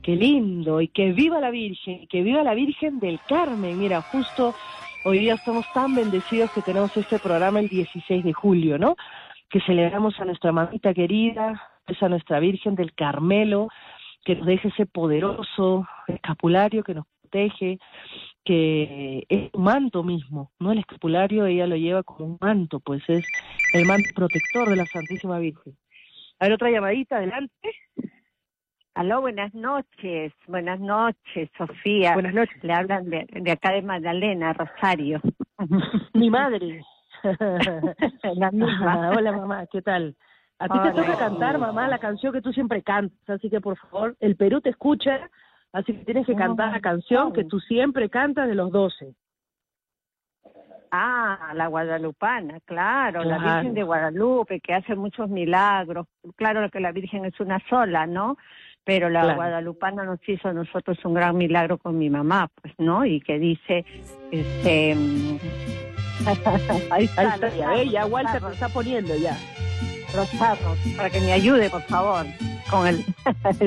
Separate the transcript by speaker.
Speaker 1: Qué lindo, y que viva la Virgen, y que viva la Virgen del Carmen. Mira, justo hoy día estamos tan bendecidos que tenemos este programa el 16 de julio, ¿no? Que celebramos a nuestra mamita querida, es a nuestra Virgen del Carmelo, que nos deje ese poderoso escapulario que nos protege, que es un manto mismo, ¿no? El escapulario ella lo lleva como un manto, pues es el manto protector de la Santísima Virgen. A ver, otra llamadita, adelante.
Speaker 2: Aló, buenas noches, Sofía.
Speaker 1: Buenas noches.
Speaker 2: Le hablan de acá de Magdalena, Rosario.
Speaker 1: Mi madre.
Speaker 2: La misma.
Speaker 1: Hola, mamá, ¿qué tal? A ti te toca cantar, mamá, la canción que tú siempre cantas, así que por favor, el Perú te escucha, así que tienes que cantar la canción que tú siempre cantas de los 12.
Speaker 2: Ah, la guadalupana, claro, la Virgen de Guadalupe, que hace muchos milagros. Claro que la Virgen es una sola, ¿no? Pero la guadalupana nos hizo a nosotros un gran milagro con mi mamá, pues, ¿no? Y que dice,
Speaker 1: ahí está, ya Walter lo está poniendo ya.
Speaker 2: Rosarnos, para que me ayude, por favor, con el